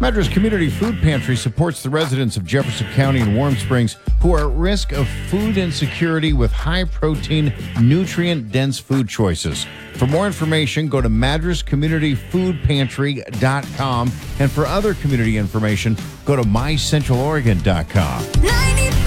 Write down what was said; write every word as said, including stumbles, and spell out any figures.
Madras Community Food Pantry supports the residents of Jefferson County and Warm Springs who are at risk of food insecurity with high-protein, nutrient-dense food choices. For more information, go to madras community food pantry dot com. And for other community information, go to my central oregon dot com.